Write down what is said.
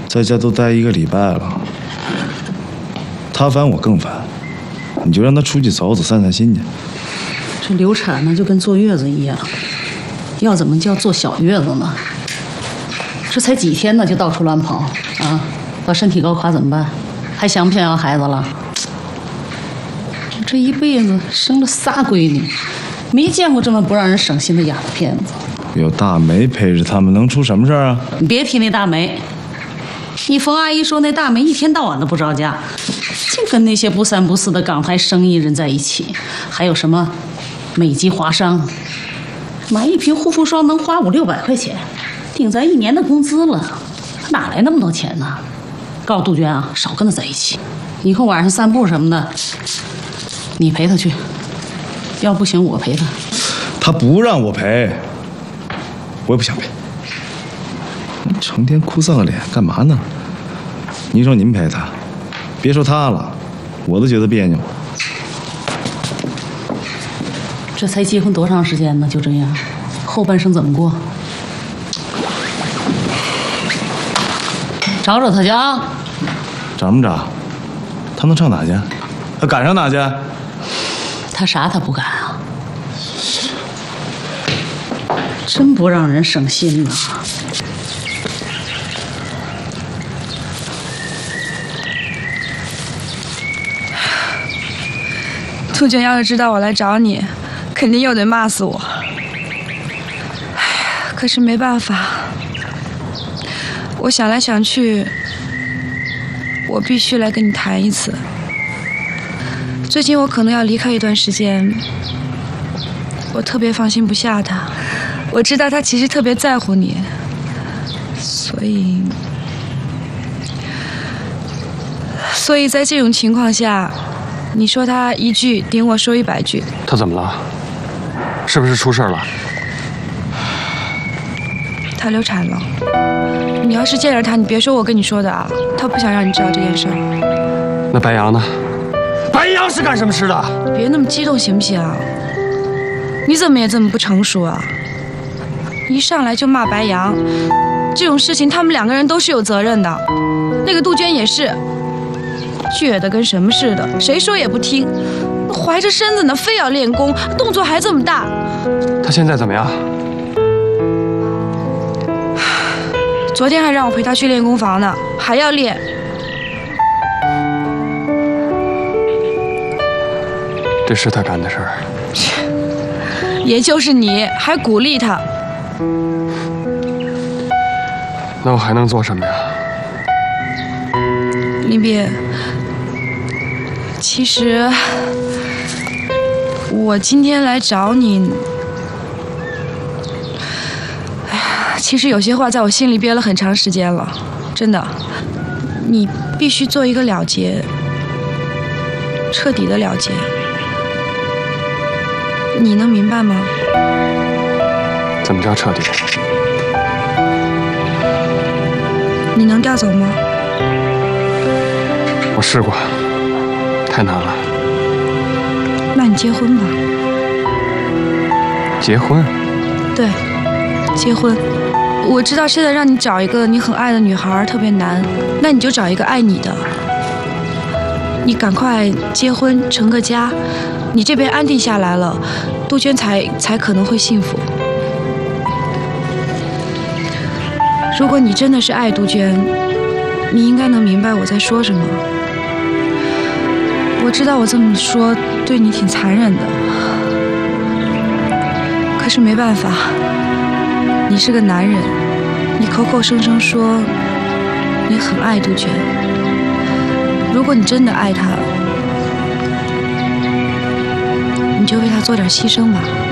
在家都待1个礼拜了，他烦我更烦。你就让他出去走走、散散心去。 这流产呢，就跟坐月子一样，要怎么叫坐小月子呢？这才几天呢，就到处乱跑啊！把身体搞垮怎么办？还想不想要孩子了？这一辈子生了仨闺女，没见过这么不让人省心的哑巴片子。 有大梅陪着他们，能出什么事儿啊？ 你别提那大梅，你冯阿姨说那大梅一天到晚都不着家，净跟那些不三不四的港台生意人在一起，还有什么美籍华商，买一瓶护肤霜能花500-600块钱，顶咱1年的工资了，哪来那么多钱呢？告诉杜鹃啊，少跟他在一起，以后晚上散步什么的，你陪他去，要不行我陪他。 他不让我陪，我也不想陪。你成天哭丧个脸干嘛呢？你说您陪他，别说他了，我都觉得别扭。 这才结婚多长时间呢？就这样，后半生怎么过？找找他去啊！ 找不找？他能上哪去？他敢上哪去？ 他啥他不敢啊！真不让人省心呐！ 杜鹃要是知道我来找你，肯定又得骂死我。可是没办法，我想来想去，我必须来跟你谈一次。最近我可能要离开一段时间，我特别放心不下他，我知道他其实特别在乎你，所以在这种情况下，你说他一句顶我说100句。 他怎么了？是不是出事了？ 他流产了。你要是见着他，你别说我跟你说的啊，他不想让你知道这件事儿。 那白杨呢？白杨是干什么吃的？ 别那么激动行不行？你怎么也这么不成熟啊？一上来就骂白杨，这种事情他们2个人都是有责任的。那个杜鹃也是，倔得跟什么似的，谁说也不听，怀着身子呢，非要练功，动作还这么大。 他现在怎么样？ 昨天还让我陪他去练功房呢，还要练。 这是他干的事儿。 也就是你还鼓励他。 那我还能做什么呀？ 林斌，其实我今天来找你，其实有些话在我心里憋了很长时间了，真的。你必须做一个了结，彻底的了结。你能明白吗？ 怎么叫彻底？ 你能调走吗？ 我试过，太难了。 那你结婚吧。 结婚？ 对，结婚。我知道现在让你找一个你很爱的女孩特别难，那你就找一个爱你的。你赶快结婚成个家，你这边安定下来了，杜鹃才可能会幸福。如果你真的是爱杜鹃，你应该能明白我在说什么。我知道我这么说对你挺残忍的，可是没办法，你是个男人，你口口声声说你很爱杜鹃，如果你真的爱她，你就为她做点牺牲吧。